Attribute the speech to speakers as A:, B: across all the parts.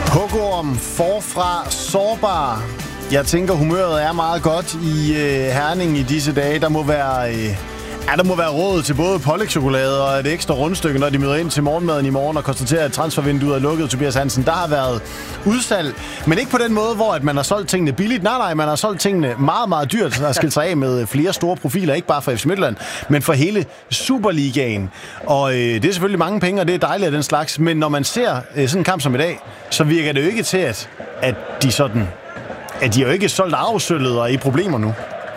A: Hugorm forfra sårbar. Jeg tænker, humøret er meget godt i Herning i disse dage. Der må være råd til både pålægtschokolade og et ekstra rundstykke, når de møder ind til morgenmaden i morgen og konstaterer, at transfervinduet er lukket. Tobias Hansen, der har været udsalg, men ikke på den måde, hvor at man har solgt tingene billigt. Nej, man har solgt tingene meget, meget dyrt. Der har skilt sig af med flere store profiler, ikke bare for FC Midtjylland, men for hele Superligaen. Og det er selvfølgelig mange penge, og det er dejligt af den slags. Men når man ser sådan en kamp som i dag, så virker det jo ikke til, at de er jo ikke solgt afsøllet og i problemer nu.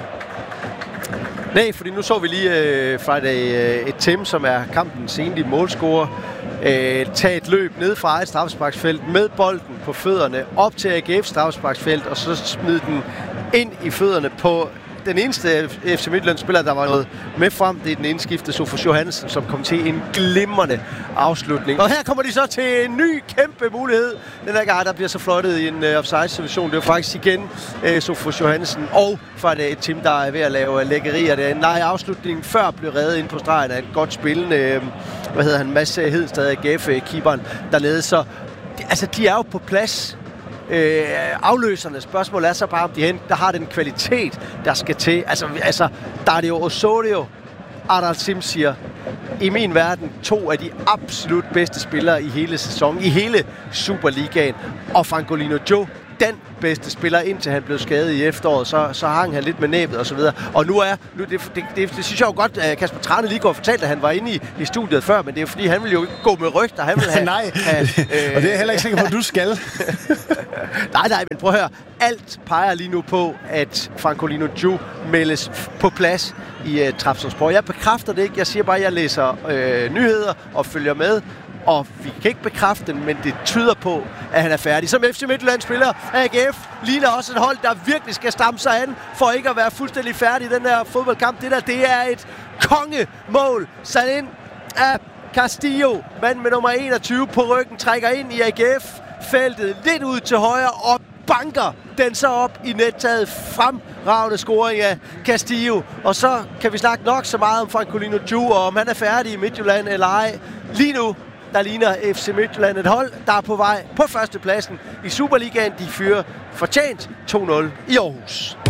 B: Nej, fordi nu så vi lige et Tim, som er kampens enlige målscorer, tage et løb ned fra et straffesparksfelt med bolden på fødderne op til AGF straffesparksfelt, og så smide den ind i fødderne på den eneste FC Midtjylland-spiller, der var noget med frem. Det er den indskiftede Sofus Johansen, som kom til en glimrende afslutning. Og her kommer de så til en ny kæmpe mulighed. Den her gang, der bliver så fløjtet i en offside-situation. Det er faktisk igen Sofus Johansen og fra et team, der er ved at lave lækkerier. Det er en afslutning før blev reddet ind på stregen af et godt spillende, Mads Hedstad, AGF-keeperen dernede. Så de er jo på plads. Afløserne. Spørgsmålet er så bare, om der har den kvalitet, der skal til. Altså Dario Osorio, Adal Simsier, i min verden 2 af de absolut bedste spillere i hele sæsonen, i hele Superligaen. Og Francolino Joe, den bedste spiller, indtil han blev skadet i efteråret, så hang han lidt med næbet og så videre. Og det synes jeg jo godt, at Kasper Trane lige går og fortalte, at han var inde i studiet før, men det er jo fordi, han ville jo ikke gå med rygter. Han ville have...
A: Nej, og det er jeg heller ikke sikker på, at du skal.
B: nej, men prøv at høre. Alt peger lige nu på, at Francolino Joe meldes på plads i Trabzonspor. Jeg bekræfter det ikke. Jeg siger bare, at jeg læser nyheder og følger med. Og vi kan ikke bekræfte den, men det tyder på, at han er færdig. Som FC Midtjylland-spiller, AGF ligner også et hold, der virkelig skal stamme sig an, for ikke at være fuldstændig færdig i den her fodboldkamp. Det er et kongemål sat ind af Castillo. Mand med nummer 21 på ryggen trækker ind i AGF-feltet lidt ud til højre og banker den så op i nettaget. Fremragende scoring af Castillo. Og så kan vi snakke nok så meget om Francolino Joe, og om han er færdig i Midtjylland eller ej. Lige nu, der ligner FC Midtjylland et hold, der er på vej på førstepladsen i Superligaen. De fyrer fortjent 2-0 i Aarhus.